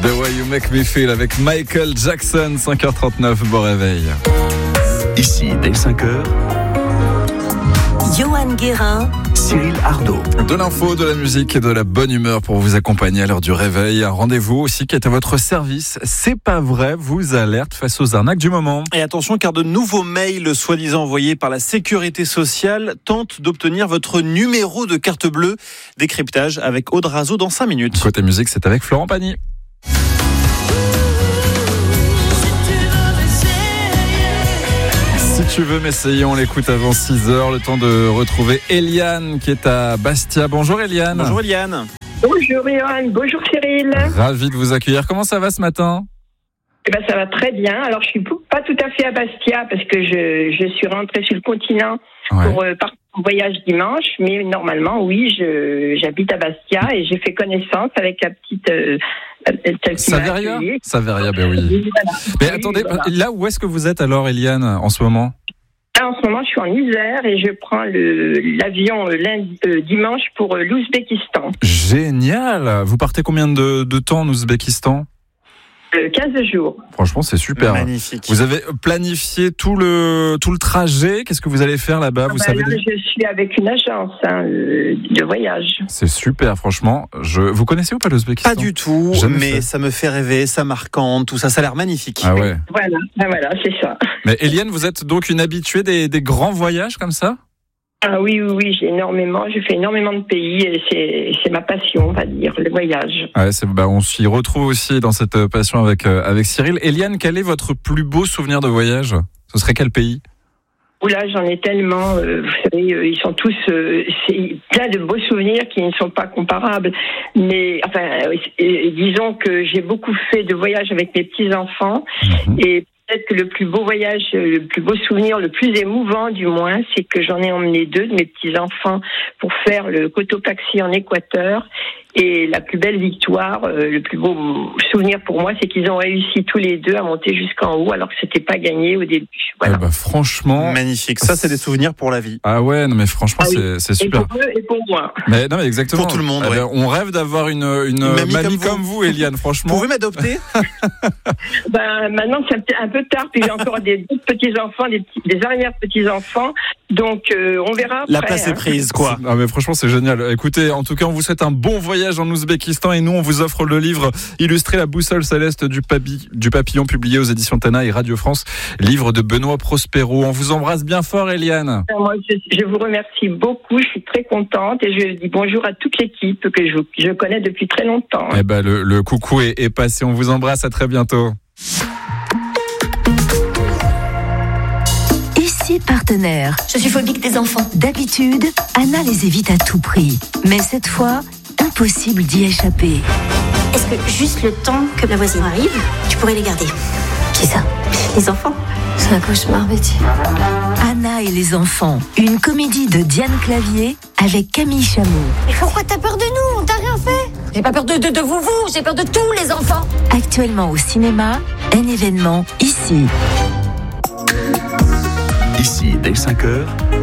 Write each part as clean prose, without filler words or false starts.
The Way You Make Me Feel avec Michael Jackson, 5h39, bon réveil. Ici, dès 5h, Johan Guérin, Cyril Ardo. De l'info, de la musique et de la bonne humeur pour vous accompagner à l'heure du réveil. Un rendez-vous aussi qui est à votre service. C'est pas vrai, vous alerte face aux arnaques du moment. Et attention, car de nouveaux mails soi-disant envoyés par la Sécurité sociale tentent d'obtenir votre numéro de carte bleue. Décryptage avec Aude Razo dans 5 minutes. Côté musique, c'est avec Florent Pagny. Si tu veux m'essayer, on l'écoute avant 6h. Le temps de retrouver Eliane qui est à Bastia. Bonjour Eliane. Bonjour Eliane. Bonjour Johan, bonjour Cyril. Ravi de vous accueillir. Comment ça va ce matin ? Eh ben, ça va très bien. Alors je suis pas tout à fait à Bastia parce que je suis rentrée sur le continent pour partir en voyage dimanche, mais normalement oui, j'habite à Bastia et j'ai fait connaissance avec la petite Saveria, ben oui. Voilà. Mais Oui, attendez, voilà. là où est-ce que vous êtes alors Eliane en ce moment ? Là, en ce moment, je suis en Isère et je prends l'avion dimanche pour l'Ouzbékistan. Génial. Vous partez combien de temps en Ouzbékistan ? 15 jours. Franchement, c'est super. Magnifique. Vous avez planifié tout le trajet. Qu'est-ce que vous allez faire là-bas ? Vous savez Là, je suis avec une agence de voyage. C'est super, franchement. Vous connaissez ou pas l'Ouzbékistan ? Pas du tout, Jamais mais fait. ça me fait rêver, ça marquante, tout ça, ça a l'air magnifique. Ah ouais. Voilà, c'est ça. Mais Eliane, vous êtes donc une habituée des grands voyages comme ça ? Ah oui, j'ai je fais énormément de pays et c'est ma passion, on va dire, le voyage. Ouais, on s'y retrouve aussi dans cette passion avec Cyril. Eliane, quel est votre plus beau souvenir de voyage ? Ce serait quel pays ? Oula, j'en ai tellement, vous savez, ils sont tous, c'est plein de beaux souvenirs qui ne sont pas comparables. Mais, disons que j'ai beaucoup fait de voyages avec mes petits-enfants et peut-être que le plus beau voyage, le plus beau souvenir, le plus émouvant du moins, c'est que j'en ai emmené 2 de mes petits-enfants pour faire le Cotopaxi en Équateur. Et la plus belle victoire, le plus beau souvenir pour moi, c'est qu'ils ont réussi tous les 2 à monter jusqu'en haut alors que c'était pas gagné au début. Voilà. Franchement, Magnifique, ça c'est des souvenirs pour la vie. Ah ouais, non mais franchement, c'est super. Et pour eux et pour moi. Mais non mais exactement. Pour tout le monde, ouais. On rêve d'avoir une mamie comme vous, Eliane, franchement. Vous pouvez m'adopter ? Maintenant c'est un peu tard, puis j'ai encore des petits-enfants, des arrière-petits-enfants, donc on verra après. La place est prise, quoi. Ah mais franchement c'est génial. Écoutez, en tout cas on vous souhaite un bon voyage en Ouzbékistan et nous on vous offre le livre illustré La boussole céleste du papillon publié aux éditions Tana et Radio France, livre de Benoît Prospero. On vous embrasse bien fort Eliane. Moi, je vous remercie beaucoup, je suis très contente et je dis bonjour à toute l'équipe que je connais depuis très longtemps. Eh ben le coucou est passé, on vous embrasse, à très bientôt. ici partenaire. Je suis phobique des enfants. D'habitude, Anna les évite à tout prix. Mais cette fois, impossible d'y échapper. Est-ce que juste le temps que la voisine arrive, tu pourrais les garder ? Qui ça ? Les enfants. C'est un cauchemar, Betty. Anna et les enfants, une comédie de Diane Clavier avec Camille Chamou. Mais pourquoi t'as peur de nous ? On t'a rien fait. J'ai pas peur de vous, j'ai peur de tous les enfants. Actuellement au cinéma, un événement ici. Ici, dès 5h,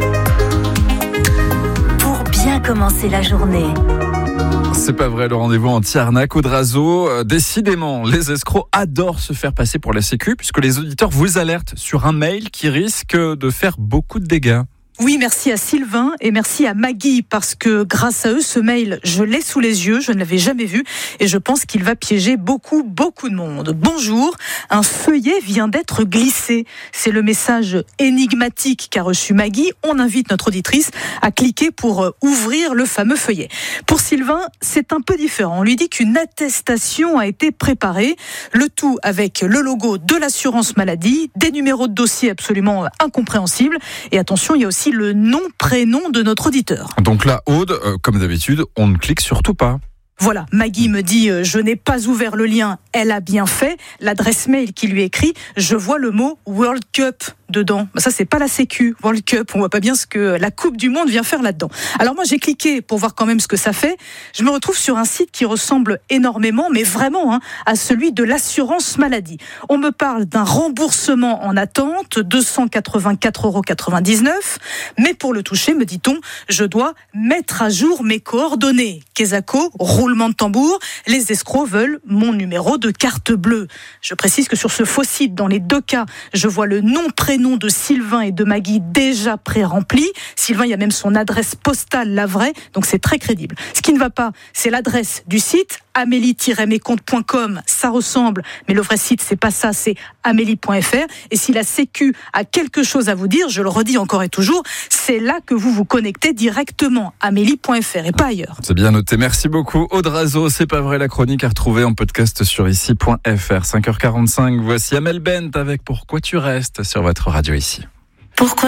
Pour bien commencer la journée. C'est pas vrai, le rendez-vous anti-arnaque Aude Razo. Décidément, les escrocs adorent se faire passer pour la Sécu puisque les auditeurs vous alertent sur un mail qui risque de faire beaucoup de dégâts. Oui, merci à Sylvain et merci à Maggie parce que grâce à eux, ce mail, je l'ai sous les yeux, je ne l'avais jamais vu et je pense qu'il va piéger beaucoup de monde. Bonjour, un feuillet vient d'être glissé. C'est le message énigmatique qu'a reçu Maggie. On invite notre auditrice à cliquer pour ouvrir le fameux feuillet. Pour Sylvain, c'est un peu différent. On lui dit qu'une attestation a été préparée, le tout avec le logo de l'assurance maladie, des numéros de dossier absolument incompréhensibles et attention, il y a aussi le nom, prénom de notre auditeur. Donc là, Aude, comme d'habitude, on ne clique surtout pas. Voilà, Maggie me dit « Je n'ai pas ouvert le lien, elle a bien fait ». L'adresse mail qui lui écrit « Je vois le mot World Cup ». dedans. Ça, c'est pas la Sécu, World Cup. On voit pas bien ce que la Coupe du Monde vient faire là-dedans. Alors moi, j'ai cliqué pour voir quand même ce que ça fait. Je me retrouve sur un site qui ressemble énormément, mais vraiment, à celui de l'assurance maladie. On me parle d'un remboursement en attente, 284,99 €. Mais pour le toucher, me dit-on, je dois mettre à jour mes coordonnées. Quesaco, roulement de tambour, les escrocs veulent mon numéro de de carte bleue. Je précise que sur ce faux site, dans les 2 cas, je vois le nom, prénom de Sylvain et de Maggie déjà pré-rempli. Sylvain, il y a même son adresse postale, la vraie, donc c'est très crédible. Ce qui ne va pas, c'est l'adresse du site, amélie-mescomptes.com, ça ressemble, mais le vrai site, c'est pas ça, c'est amélie.fr. Et si la Sécu a quelque chose à vous dire, je le redis encore et toujours, c'est là que vous vous connectez directement, amélie.fr et pas ailleurs. C'est bien noté, merci beaucoup. Aude Razo, c'est pas vrai, la chronique à retrouver en podcast sur ici.fr. 5h45, voici Amel Bent avec Pourquoi tu restes sur votre radio ici. Pourquoi